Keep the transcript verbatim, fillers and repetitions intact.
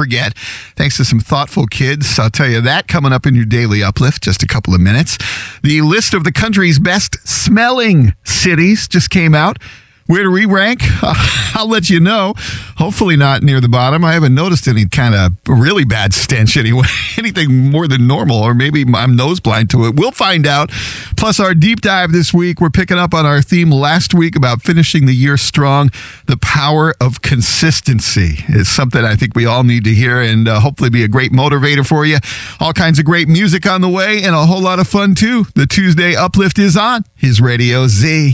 forget. Thanks to some thoughtful kids. I'll tell you that coming up in your daily uplift, just a couple of minutes. The list of the country's best smelling cities just came out. Where do we rank? I'll let you know. Hopefully not near the bottom. I haven't noticed any kind of really bad stench anyway. Anything more than normal, or maybe I'm nose blind to it. We'll find out. Plus our deep dive this week. We're picking up on our theme last week about finishing the year strong. The power of consistency is something I think we all need to hear, and uh, hopefully be a great motivator for you. All kinds of great music on the way and a whole lot of fun too. The Tuesday Uplift is on his Radio Z.